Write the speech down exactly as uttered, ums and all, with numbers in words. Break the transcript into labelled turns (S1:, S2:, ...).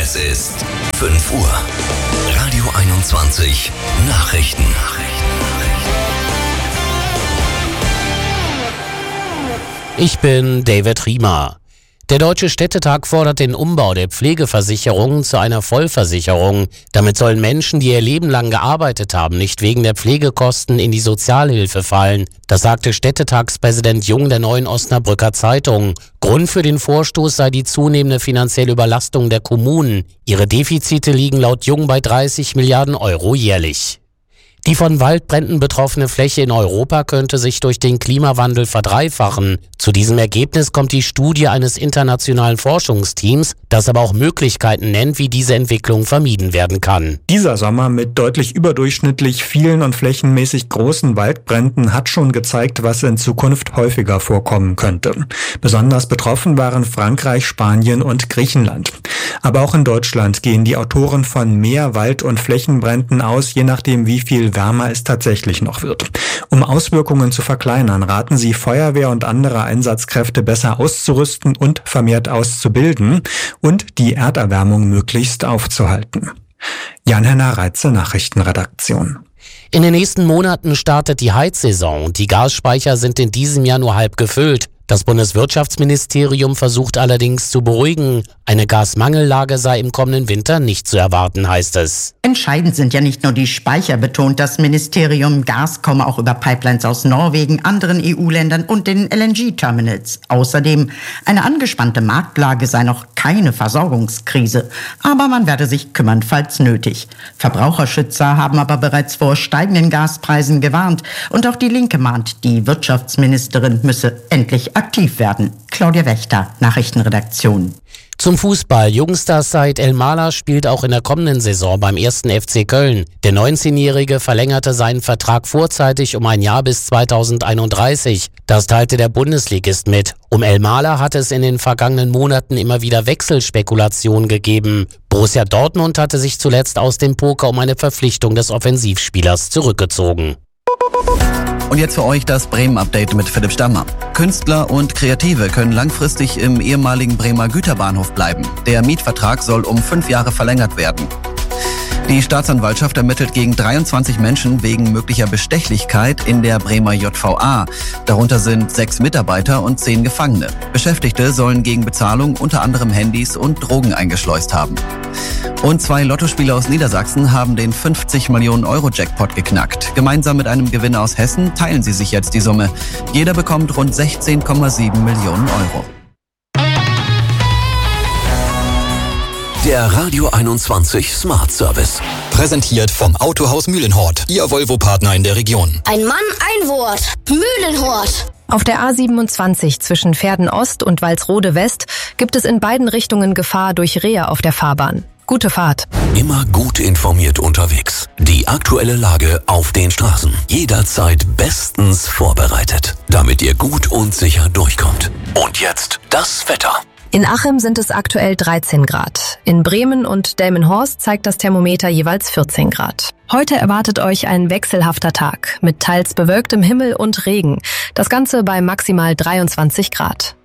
S1: Es ist fünf Uhr. Radio einundzwanzig Nachrichten.
S2: Ich bin David Riemer. Der Deutsche Städtetag fordert den Umbau der Pflegeversicherung zu einer Vollversicherung. Damit sollen Menschen, die ihr Leben lang gearbeitet haben, nicht wegen der Pflegekosten in die Sozialhilfe fallen. Das sagte Städtetagspräsident Jung der Neuen Osnabrücker Zeitung. Grund für den Vorstoß sei die zunehmende finanzielle Überlastung der Kommunen. Ihre Defizite liegen laut Jung bei dreißig Milliarden Euro jährlich. Die von Waldbränden betroffene Fläche in Europa könnte sich durch den Klimawandel verdreifachen. Zu diesem Ergebnis kommt die Studie eines internationalen Forschungsteams, das aber auch Möglichkeiten nennt, wie diese Entwicklung vermieden werden kann.
S3: Dieser Sommer mit deutlich überdurchschnittlich vielen und flächenmäßig großen Waldbränden hat schon gezeigt, was in Zukunft häufiger vorkommen könnte. Besonders betroffen waren Frankreich, Spanien und Griechenland. Aber auch in Deutschland gehen die Autoren von mehr Wald- und Flächenbränden aus, je nachdem wie viel wärmer es tatsächlich noch wird. Um Auswirkungen zu verkleinern, raten sie, Feuerwehr und andere Einsatzkräfte besser auszurüsten und vermehrt auszubilden und die Erderwärmung möglichst aufzuhalten. Jan-Henner Reitze, Nachrichtenredaktion.
S2: In den nächsten Monaten startet die Heizsaison und die Gasspeicher sind in diesem Jahr nur halb gefüllt. Das Bundeswirtschaftsministerium versucht allerdings zu beruhigen. Eine Gasmangellage sei im kommenden Winter nicht zu erwarten, heißt es.
S4: Entscheidend sind ja nicht nur die Speicher, betont das Ministerium. Gas komme auch über Pipelines aus Norwegen, anderen E U-Ländern und den L N G-Terminals. Außerdem, eine angespannte Marktlage sei noch keine Versorgungskrise. Aber man werde sich kümmern, falls nötig. Verbraucherschützer haben aber bereits vor steigenden Gaspreisen gewarnt. Und auch die Linke mahnt, die Wirtschaftsministerin müsse endlich aktiv werden. Claudia Wächter, Nachrichtenredaktion.
S2: Zum Fußball. Jungstar Said El-Mala spielt auch in der kommenden Saison beim ersten F C Köln. Der neunzehnjährige verlängerte seinen Vertrag vorzeitig um ein Jahr bis zweitausendeinunddreißig. Das teilte der Bundesligist mit. Um El-Mala hat es in den vergangenen Monaten immer wieder Wechselspekulationen gegeben. Borussia Dortmund hatte sich zuletzt aus dem Poker um eine Verpflichtung des Offensivspielers zurückgezogen.
S5: Und jetzt für euch das Bremen-Update mit Philipp Stammer. Künstler und Kreative können langfristig im ehemaligen Bremer Güterbahnhof bleiben. Der Mietvertrag soll um fünf Jahre verlängert werden. Die Staatsanwaltschaft ermittelt gegen dreiundzwanzig Menschen wegen möglicher Bestechlichkeit in der Bremer J V A. Darunter sind sechs Mitarbeiter und zehn Gefangene. Beschäftigte sollen gegen Bezahlung unter anderem Handys und Drogen eingeschleust haben. Und zwei Lottospieler aus Niedersachsen haben den fünfzig Millionen Euro Jackpot geknackt. Gemeinsam mit einem Gewinner aus Hessen teilen sie sich jetzt die Summe. Jeder bekommt rund sechzehn Komma sieben Millionen Euro.
S1: Der Radio einundzwanzig Smart Service.
S6: Präsentiert vom Autohaus Mühlenhort, Ihr Volvo-Partner in der Region.
S7: Ein Mann, ein Wort. Mühlenhort.
S8: Auf der A siebenundzwanzig zwischen Verden Ost und Walsrode West gibt es in beiden Richtungen Gefahr durch Rehe auf der Fahrbahn. Gute Fahrt.
S1: Immer gut informiert unterwegs. Die aktuelle Lage auf den Straßen. Jederzeit bestens vorbereitet, damit ihr gut und sicher durchkommt. Und jetzt das Wetter.
S8: In Achim sind es aktuell dreizehn Grad. In Bremen und Delmenhorst zeigt das Thermometer jeweils vierzehn Grad. Heute erwartet euch ein wechselhafter Tag mit teils bewölktem Himmel und Regen. Das Ganze bei maximal dreiundzwanzig Grad.